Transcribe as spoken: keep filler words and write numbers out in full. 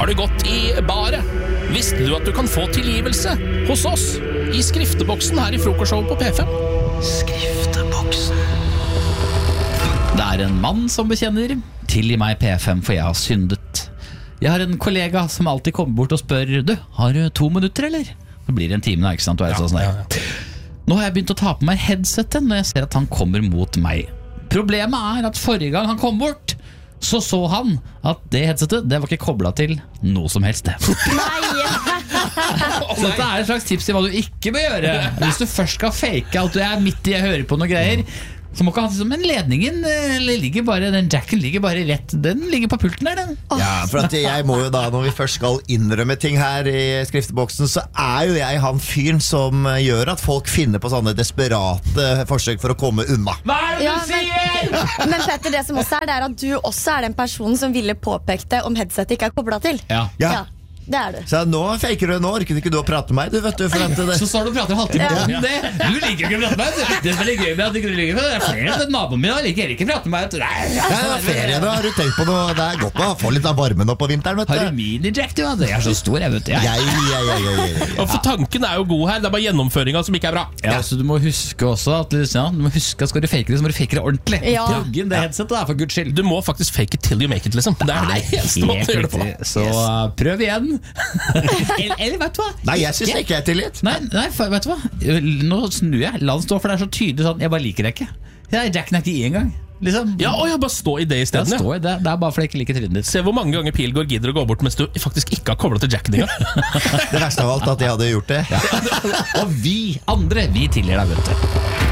Har du gått i baret? Visste du at du kan få tilgivelse hos oss i skrifteboksen her i frokostshowet på P fem? Skrifteboksen. Det er en mann som bekjenner: tilgi meg P fem, for jeg har syndet. Jeg har en kollega som alltid kommer bort og spør: du, har du to minutter, eller? Det blir en time da, ikke sant? Du er sånn ja, ja, ja. Nå har jeg begynt å ta på meg headsetet når jeg ser at han kommer mot meg. Problemet er at forrige gang han kom bort, så så han at det headsetet, det var ikke koblet til noe som helst. Nei. Så dette er et slags tips i hva du ikke bør gjøre. Hvis du først skal fake at du er midt i å høre på noe greier, så må ikke han si sånn, men ledningen ligger bare, den jacken ligger bare rett, den ligger på pulten der, den. Ja, for at jeg må jo da, når vi først skal innrømme ting her i skrifteboksen, så er jo jeg han fyren som gjør at folk finner på sånne desperate forsøk for å komme unna. Hva er det Ja, du men, sier? men Petter, det som også er, det er at du også er den personen som ville påpekt det om headsetet ikke er koblet til. Ja. Ja. Ja, det er du. Så nå faker du, nå orker ikke du å prate med meg, du vet du, for at det... Så står du og prater en halvtime Ja. om det. Du liker ikke å prate med meg. Det som er litt gøy med at du ikke liker det er flere enn naboen min og liker ikke å prate med meg. Nei, Ja, det er ferie, da har du tenkt på noe. Det er godt å få litt av varmen nå på vinteren, vet du. har du mini-jack, du? Jeg er så stor, jeg vet det. Jeg, jeg, jeg, jeg, jeg. Og for tanken er jo god her, det er bare gjennomføringen som ikke er bra. Ja, så du må huske også at ja, du må huske at skal du fake det, så må du fake det ordentlig. Ja. Plugg inn det headsetet da, for Guds skyld. Du må faktisk fake it till you make it, liksom. Det er det eneste måten å gjøre det på. riktig. Så uh, prøv igjen. eller, eller vet du hva? Nei, jeg synes ikke jeg er tilgitt. Nei, nei, for, vet du hva? Nå snur jeg. La den stå, for det er så tydelig sånn. Jeg bare liker det ikke. Jeg er Jacken er ikke i en gang. Liksom. Ja, og ja, bare stå i det i Ja, stedet. stå Ja. i det. Det er bare fordi jeg ikke liker trynet ditt. Se hvor mange ganger Pilgaard gidder å gå bort mens du faktisk ikke har koblet til jacken engang. Det verste av alt at jeg hadde gjort det. Og vi andre, vi tilgir deg, vet du.